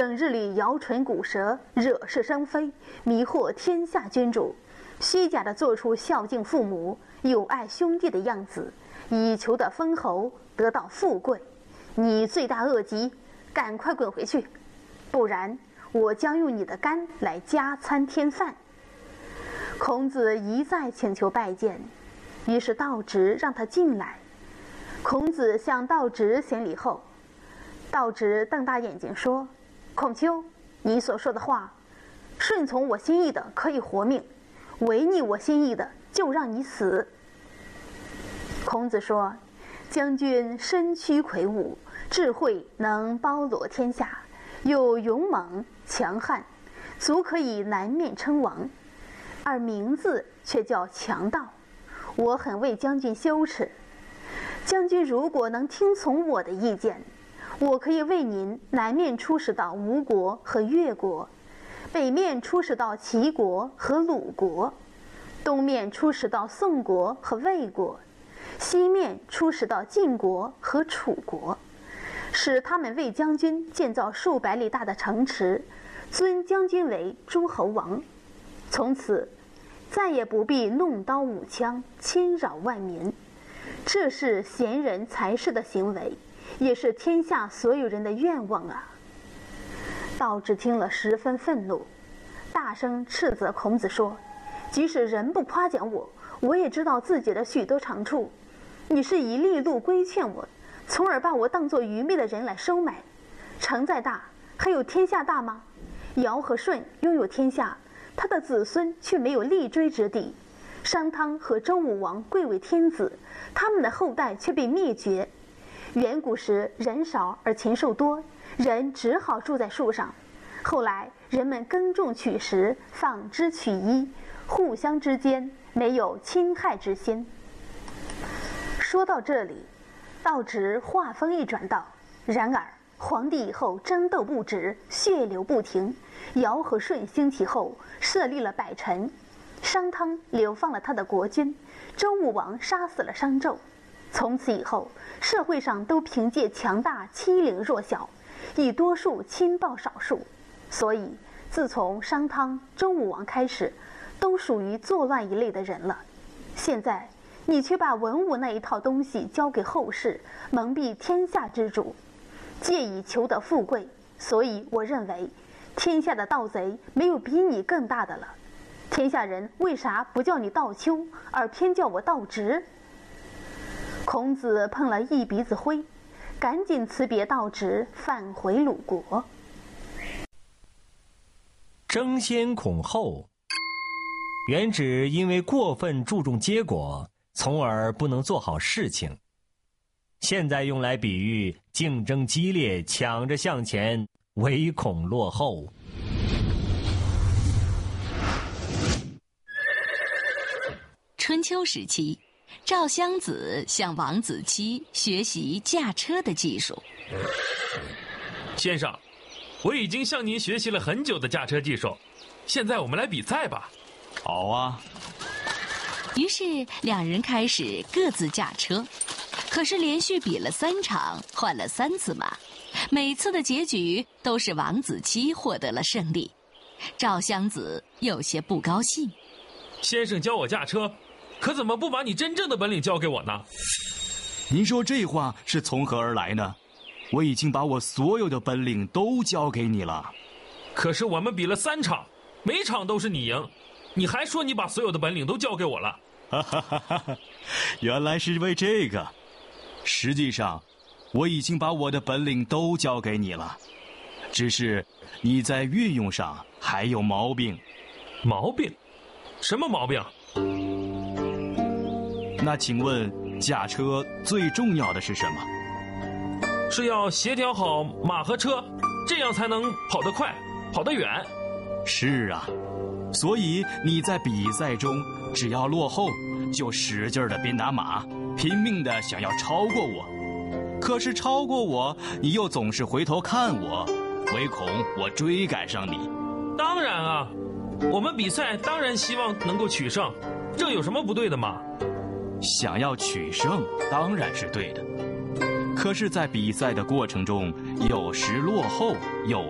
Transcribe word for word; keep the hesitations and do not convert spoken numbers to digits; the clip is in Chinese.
整日里摇唇鼓舌，惹是生非，迷惑天下君主，虚假地做出孝敬父母、友爱兄弟的样子，以求得封侯，得到富贵。你罪大恶极，赶快滚回去，不然我将用你的肝来加餐添饭。孔子一再请求拜见，于是道直让他进来。孔子向道直行礼后，道直瞪大眼睛说：孔丘，你所说的话，顺从我心意的可以活命，违逆我心意的就让你死。孔子说：将军身躯魁梧，智慧能包罗天下，又勇猛强悍，足可以南面称王，而名字却叫强盗，我很为将军羞耻。将军如果能听从我的意见，我可以为您南面出使到吴国和越国，北面出使到齐国和鲁国，东面出使到宋国和魏国，西面出使到晋国和楚国，使他们为将军建造数百里大的城池，尊将军为诸侯王。从此再也不必弄刀舞枪，侵扰万民。这是贤人才士的行为，也是天下所有人的愿望啊！道直听了十分愤怒，大声斥责孔子说：即使人不夸奖我，我也知道自己的许多长处。你是以利禄规劝我，从而把我当作愚昧的人来收买。城再大，还有天下大吗？尧和舜拥有天下，他的子孙却没有立锥之地。商汤和周武王贵为天子，他们的后代却被灭绝。远古时人少而禽兽多，人只好住在树上。后来人们耕种取食，纺织取衣，互相之间没有侵害之心。说到这里，道直话锋一转道：然而黄帝以后争斗不止，血流不停。尧和舜兴起后，设立了百臣。商汤流放了他的国君，周武王杀死了商纣。从此以后，社会上都凭借强大欺凌弱小，以多数亲暴少数。所以自从商汤、周武王开始，都属于作乱一类的人了。现在你却把文武那一套东西交给后世，蒙蔽天下之主，借以求得富贵。所以我认为天下的盗贼没有比你更大的了。天下人为啥不叫你道丘，而偏叫我道直？孔子碰了一鼻子灰，赶紧辞别道直，返回鲁国。 争先恐后，原指因为过分注重结果，从而不能做好事情。现在用来比喻竞争激烈，抢着向前，唯恐落后。 春秋时期，赵襄子向王子期学习驾车的技术。 先生，我已经向您学习了很久的驾车技术，现在我们来比赛吧。 好啊。 于是两人开始各自驾车，可是连续比了三场，换了三次马，每次的结局都是王子期获得了胜利。赵襄子有些不高兴。 先生教我驾车，可怎么不把你真正的本领教给我呢？ 您说这话是从何而来呢？我已经把我所有的本领都教给你了。 可是我们比了三场，每场都是你赢，你还说你把所有的本领都教给我了。 哈哈哈哈，原来是为这个。实际上我已经把我的本领都教给你了，只是你在运用上还有毛病。 毛病？什么毛病？ 那请问驾车最重要的是什么？ 是要协调好马和车，这样才能跑得快，跑得远。 是啊，所以你在比赛中只要落后，就使劲的鞭打马，拼命的想要超过我。可是超过我，你又总是回头看我，唯恐我追赶上你。 当然啊，我们比赛当然希望能够取胜，这有什么不对的吗？ 想要取胜当然是对的，可是在比赛的过程中，有时落后，有